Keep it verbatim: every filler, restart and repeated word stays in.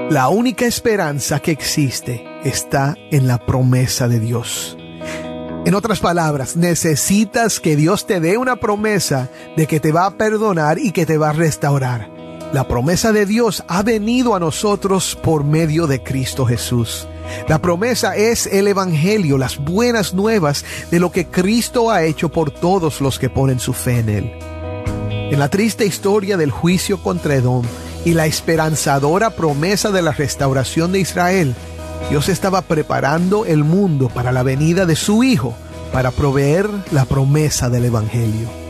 La única esperanza que existe está en la promesa de Dios. En otras palabras, necesitas que Dios te dé una promesa de que te va a perdonar y que te va a restaurar. La promesa de Dios ha venido a nosotros por medio de Cristo Jesús. La promesa es el Evangelio, las buenas nuevas de lo que Cristo ha hecho por todos los que ponen su fe en Él. En la triste historia del juicio contra Edom y la esperanzadora promesa de la restauración de Israel, Dios estaba preparando el mundo para la venida de su Hijo, para proveer la promesa del Evangelio.